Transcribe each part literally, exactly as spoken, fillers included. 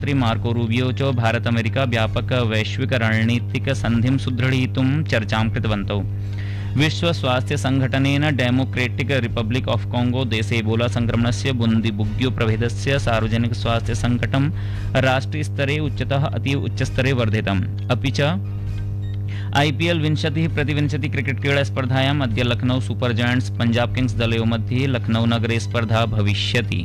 Marco Rubio च Bharat America व्यापक वैश्विक रणनीतिक संधिं सुदृढयितुं चर्चां कृतवन्तौ। विश्व स्वास्थ्य संघटनेन डेमोक्रेटिक रिपब्लिक ऑफ कांगो देशे एबोला संक्रमणस्य बुंदीबुग्यो प्रभेदस्य सार्वजनिक स्वास्थ्य संकटं राष्ट्रीय स्तरे उच्चतः अतीव उच्चस्तरे वर्धितम्। अपि च आईपीएल विंशतिः प्रतिविंशति क्रिकेट क्रीडा स्पर्धायाम् अद्य Lucknow super giants Punjab Kings दलयोः मध्ये लखनऊ नगरे स्पर्धा भविष्यति।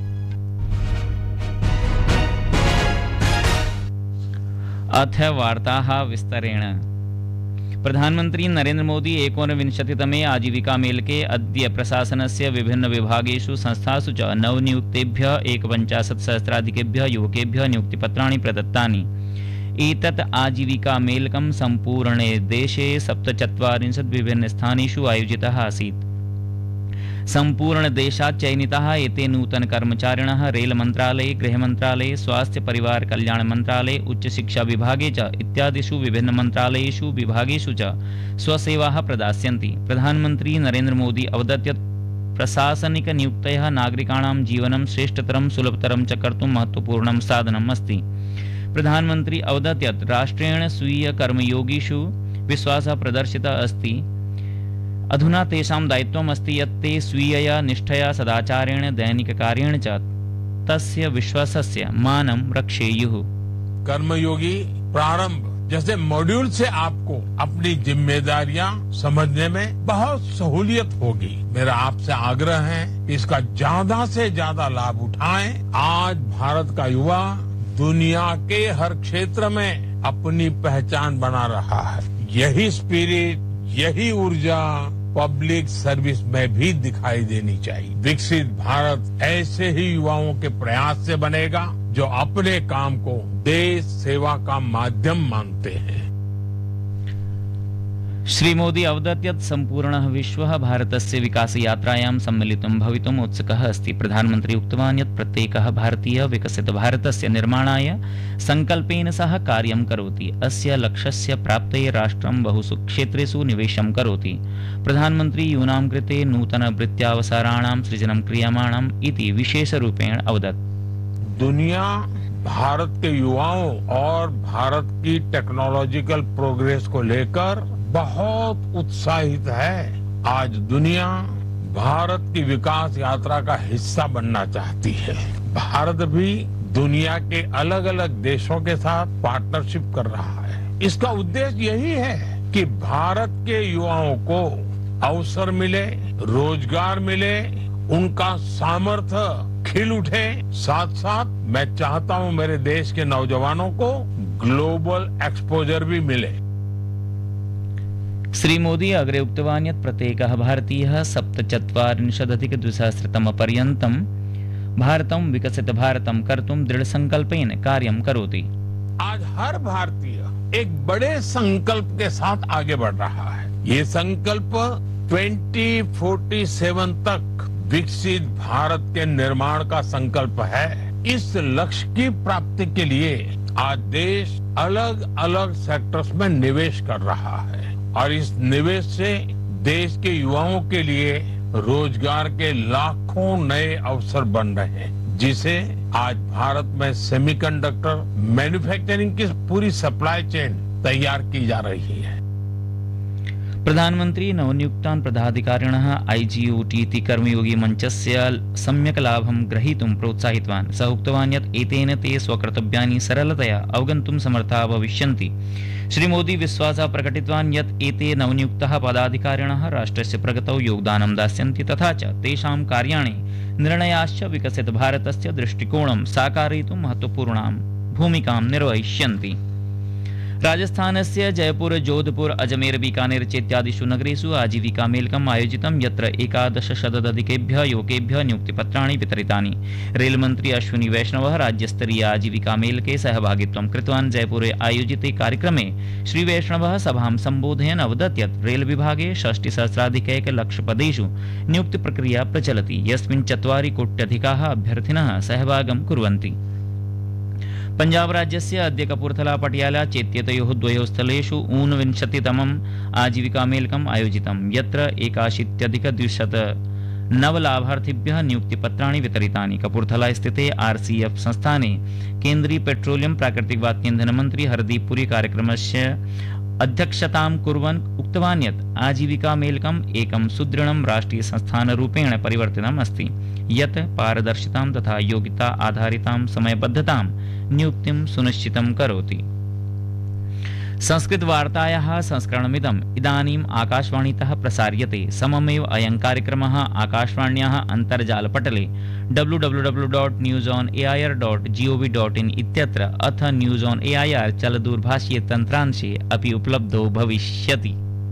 अथ वार्ताः विस्तरेण। प्रधानमंत्री नरेंद्र मोदी एकोनविंशतितमे आजीविका मेलके अद्य प्रशासनस्य विभिन्न विभागेषु संस्थासु च नवनियुक्तेभ्यः एकपञ्चाशत् सहस्राधिकेभ्यः युवकेभ्यः नियुक्तिपत्राणि प्रदत्तानि। एतत् आजीविका मेलकं सम्पूर्णे देशे सप्तचत्वारिंशत् विभिन्नस्थानेषु आयोजितः आसीत्। सम्पूर्णदेशात् चयनिताः एते नूतनकर्मचारिणः रेलमन्त्रालये, गृहमन्त्रालये, स्वास्थ्य परिवार कल्याण मन्त्रालये, उच्चशिक्षा विभागे च इत्यादिषु विभिन्नमन्त्रालयेषु विभागेषु च स्वसेवाः प्रदास्यन्ति। प्रधानमन्त्री नरेंद्र मोदी अवदत् यत् प्रशासनिकनियुक्तयः नागरिकाणां जीवनं श्रेष्ठतरं सुलभतरं च कर्तुं महत्त्वपूर्णं साधनम् अस्ति। प्रधानमन्त्री अवदत् यत् राष्ट्रेण स्वीयकर्मयोगिषु विश्वासः प्रदर्शितः अस्ति। अधुना तेषां दायित्वम् अस्ति यत् ते स्वीयया निष्ठया सदाचारेण दैनिककार्येण च तस्य विश्वासस्य मानं रक्षेयुः। कर्मयोगी प्रारंभ जैसे मॉड्यूल से आपको अपनी जिम्मेदारियां समझने में बहुत सहूलियत होगी। मेरा आपसे आग्रह है कि इसका ज्यादा से ज्यादा लाभ उठाएं। आज भारत का युवा दुनिया के हर क्षेत्र में अपनी पहचान बना रहा है। यही स्पिरिट, यही ऊर्जा पब्लिक सर्विस में भी दिखाई देनी चाहिए। विकसित भारत ऐसे ही युवाओं के प्रयास से बनेगा जो अपने काम को देश सेवा का माध्यम मानते हैं। श्री मोदी अवदत् यत् सम्पूर्णः विश्वः भारतस्य विकासयात्रायां सम्मिलितुं भवितुम् उत्सुकः अस्ति। प्रधानमन्त्री उक्तवान् यत् प्रत्येकः भारतीयः विकसितभारतस्य निर्माणाय सङ्कल्पेन सह कार्यं करोति। अस्य लक्ष्यस्य प्राप्तये राष्ट्रं बहुषु क्षेत्रेषु निवेशं करोति। प्रधानमन्त्री यूनां कृते नूतनवृत्त्यावसराणां सृजनं क्रियमाणम् इति विशेषरूपेण अवदत्। दुनिया भारत के युवाओं और भारत की टेक्नोलॉजिकल प्रोग्रेस को लेकर बहुत उत्साहित है। आज दुनिया भारत की विकास यात्रा का हिस्सा बनना चाहती है। भारत भी दुनिया के अलग अलग देशों के साथ पार्टनरशिप कर रहा है। इसका उद्देश्य यही है कि भारत के युवाओं को अवसर मिले, रोजगार मिले, उनका सामर्थ्य खिल उठे। साथ साथ मैं चाहता हूं मेरे देश के नौजवानों को ग्लोबल एक्सपोजर भी मिले। श्री मोदी अग्रे उक्तवान् यत् प्रत्येकः भारतीयः सप्तचत्वारिंशदधिकद्विसहस्रतमपर्यन्तं भारतं विकसितभारतं कर्तुं दृढसंकल्पेन कार्यं करोति। आज हर भारतीय एक बड़े संकल्प के साथ आगे बढ़ रहा है। ये संकल्प ट्वेंटी फोर्टी सेवन तक विकसित भारत के निर्माण का संकल्प है। इस लक्ष्य की प्राप्ति के लिए आज देश अलग अलग सेक्टर्स में निवेश कर रहा है और इस निवेश से देश के युवाओं के लिए रोजगार के लाखों नए अवसर बन रहे हैं, जिसे आज भारत में सेमीकंडक्टर मैन्युफैक्चरिंग की पूरी सप्लाई चेन तैयार की जा रही है। प्रधानमंत्री नवनियुक्तान् पदाधिकारिणः आईजीओटी इति कर्मयोगी मञ्चस्य सम्यक् लाभं ग्रहीतुं प्रोत्साहितवान्। सः उक्तवान् यत् एतेन ते स्वकर्तव्यानि सरलतया अवगन्तुं समर्थाः भविष्यन्ति। श्री मोदी विश्वासः प्रकटितवान् यत् एते नवनियुक्ताः पदाधिकारिणः राष्ट्रस्य प्रगतौ योगदानं दास्यन्ति तथा च तेषां कार्याणि निर्णयाश्च विकसितभारतस्य दृष्टिकोणं साकारयितुं महत्त्वपूर्णां भूमिकां निर्वहिष्यन्ति। राजस्थानस्य जयपुर, जोधपुर, अजमेर, बीकानेर चेत्यादिषु नगरेषु आजीविका मेलकम् आयोजितं यत्र एकादशशताधिकेभ्यः युवकेभ्यः नियुक्तिपत्राणि वितरितानि। रेलमन्त्री अश्विनी वैष्णवः राज्यस्तरीय आजीविका मेलके सहभागित्वं कृतवान्। जयपुरे आयोजिते कार्यक्रमे श्री वैष्णवः सभां सम्बोधयन् अवदत् यत् रेलविभागे षष्टिसहस्राधिकैकलक्षपदेषु नियुक्तिप्रक्रिया प्रचलति, यस्मिन् चत्वारि कोट्यधिकाः अभ्यर्थिनः सहभागं कुर्वन्ति। पंजाब राज्यस्य अद्य कपूरथला पटियाला चेत्येतयोः द्वयोः स्थलेषु ऊनविंशतितमम् आजीविका मेलकम् आयोजितं, यत्र एकाशीत्यधिकद्विशत नवलाभार्थिभ्यः नियुक्तिपत्राणि वितरितानि। कपूरथला स्थिते आरसीएफ संस्थाने केन्द्रीय पेट्रोलियम प्राकृतिक वातक ईंधन मंत्री हरदीप पुरी कार्यक्रमस्य अध्यक्षतां कुर्वन् उक्तवान् यत् आजीविका मेलकम् एकं सुदृढं राष्ट्रिय संस्थानरूपेण परिवर्तितम् अस्ति, यत् पारदर्शितां तथा योग्यता आधारितां समयबद्धतां नियुक्तिं सुनिश्चितं करोति। संस्कृतवार्तायाः संस्करणमिदम् इदानीम् आकाशवाणीतः प्रसार्यते। सममेव अयं कार्यक्रमः आकाशवाण्याः अन्तर्जालपटले W W W dot news on A I are dot ji O V dot in इत्यत्र अथ न्यूस् आन् ए ऐ आर् चलदूरभाषीय तन्त्रांशे अपि उपलब्धो भविष्यति।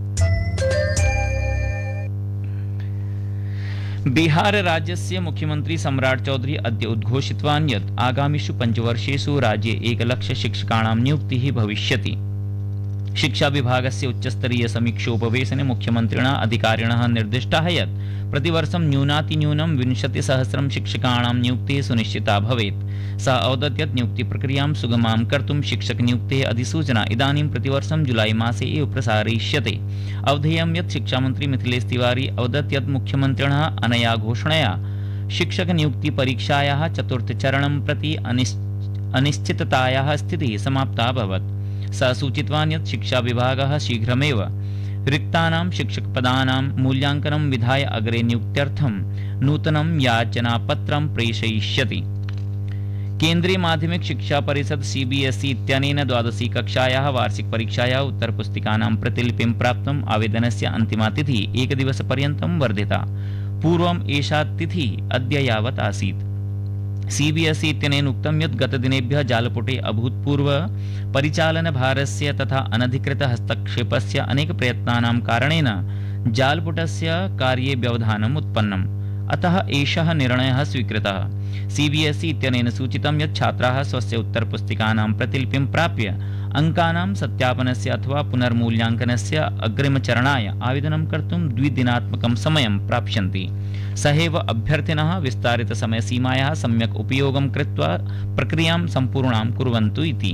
बिहार राज्यस्य मुख्यमंत्री सम्राट चौधरी अद्य उद्घोषितवान् यत् आगामिषु पञ्चवर्षेषु राज्ये एकलक्ष शिक्षकाणां नियुक्तिः भविष्यति। शिक्षा विभागस्य उच्चस्तरीय समीक्षोपवेशने मुख्यमन्त्रिणा अधिकारिणः निर्दिष्टाः यत् प्रतिवर्षं न्यूनातिन्यूनं विंशतिसहस्रं शिक्षकाणां नियुक्तिः सुनिश्चिता भवेत्। सः अवदत् यत् नियुक्तिप्रक्रियां सुगमां कर्तुं शिक्षकनियुक्तेः अधिसूचना इदानीं प्रतिवर्षं जुलाई मासे एव प्रसारयिष्यते। अवधेयं यत् शिक्षामन्त्री मिथिलेश तिवारी अवदत् यत् मुख्यमन्त्रिणः अनया घोषणया शिक्षकनियुक्तिपरीक्षायाः चतुर्थचरणं प्रति अनिश्चिततायाः स्थितिः समाप्ता अभवत्। सः सूचितवान् यत् शिक्षा विभागः शीघ्रमेव रिक्तानां शिक्षकपदानां मूल्याङ्कनं विधाय अग्रे नियुक्त्यर्थं नूतनं याचनापत्रं प्रेषयिष्यति। केन्द्रीय माध्यमिक शिक्षा परिषद सीबीएसई इत्यनेन द्वादशी कक्षायाः वार्षिक परीक्षायाः उत्तरपुस्तिकानां प्रतिलिपिं प्राप्तुम् आवेदनस्य अन्तिमा तिथिः एकदिवसपर्यन्तं वर्धिता। पूर्वम् एषा तिथिः अद्य यावत् आसीत्। सीबीएसई इत्यनेन उक्तं यत् गतदिनेभ्यः जालपुटे अभूतपूर्व परिचालनभारस्य तथा अनधिकृत हस्तक्षेपस्य अनेक प्रयत्नानां कारणेन जालपुटस्य कार्ये व्यवधानम् उत्पन्नम्, अतः एषः निर्णयः स्वीकृतः। सीबीएसई इत्यनेन सूचितं यत् छात्राः स्वस्य उत्तरपुस्तिकानां प्रतिलिपिं प्राप्य अङ्कानां सत्यापनस्य अथवा पुनर्मूल्याङ्कनस्य अग्रिमचरणाय आवेदनं कर्तुं द्विदिनात्मकं समयं प्राप्स्यन्ति। सहैव अभ्यर्थिनः विस्तारितसमयसीमायाः सम्यक् उपयोगं कृत्वा प्रक्रियां सम्पूर्णां कुर्वन्तु इति।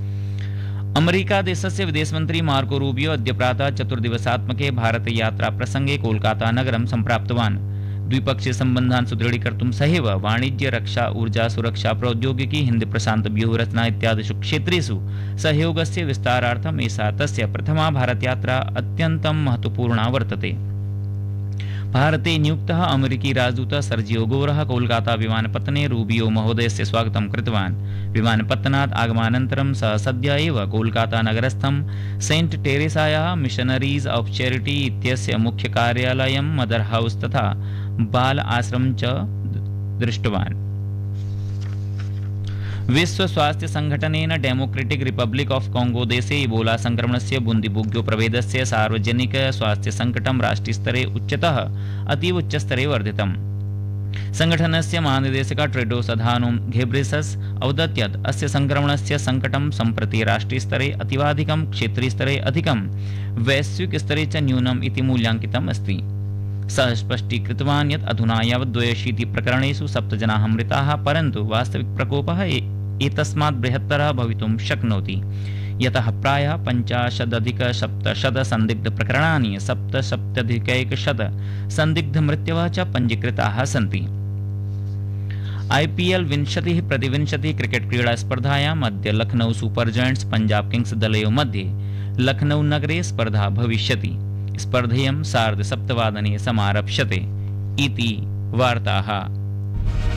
अमेरिकादेशस्य विदेशमन्त्री मार्को रूबियो अद्य प्रातः चतुर्दिवसात्मके भारतयात्राप्रसङ्गे कोलकातानगरं सम्प्राप्तवान्। द्विपक्षीयसम्बन्धान् सुदृढीकर्तुं सहैव वाणिज्य, रक्षा, ऊर्जा, सुरक्षा, प्रौद्योगिकी, हिन्द प्रशान्त व्यूहरचना इत्यादिषु क्षेत्रेषु सहयोगस्य विस्तारार्थम् एषा तस्य प्रथमा भारतयात्रा अत्यन्तं महत्वपूर्णा वर्तते। भारते नियुक्तः अमेरिकी राजदूतः सर्जियो गोरः कोलकाता विमानपत्तने रूबियो महोदयस्य स्वागतं कृतवान्। विमानपत्तनात् आगमनानन्तरं सः सद्य एव Kolkata नगरस्थं sent टेरेसायाः missionaries of charity इत्यस्य मुख्य कार्यालयं, मदर हाउस तथा बाल आश्रमं च दृष्टवान्। विश्व स्वास्थ्य संघटनेन डेमोक्रेटिक रिपब्लिक ऑफ कांगो देशे इबोला संक्रमणस्य बुन्दिबुग्यो प्रभेदस्य सार्वजनिक स्वास्थ्य संकटं राष्ट्रस्तरे उच्चतः अतीव उच्चस्तरे वर्धितम्। संघटनस्य महानिदेशकः टेड्रोस अधानोम घेब्रेसस अवदत् यत् अस्य संक्रमणस्य संकटं सम्प्रति राष्ट्रीयस्तरे अतीवाधिकं, क्षेत्रीयस्तरे अधिकं, वैश्विकस्तरे च न्यूनम् इति मूल्याङ्कितम् अस्ति। सः स्पष्टीकृतवान् यत् अधुना यावत् द्वयशीति प्रकरणेषु सप्त जनाः मृताः, परन्तु वास्तविक प्रकोपः एतस्मात् बृहत्तरः भवितुं शक्नोति, यतः प्रायः पञ्चाशदधिकसप्तशत संदिग्धप्रकरणानि, सप्तसप्तत्यधिकैकशत संदिग्धमृत्यवः च पञ्जीकृताः सन्ति। आईपीएल विंशतिः प्रतिविंशतिः क्रिकेट क्रीडा स्पर्धायाम् अद्य Lucknow super giants Punjab Kings दलयोः मध्ये लखनऊ नगरे स्पर्धा भविष्यति। स्पर्धेयं सार्धसप्तवादने समारप्स्यते इति वार्ताः।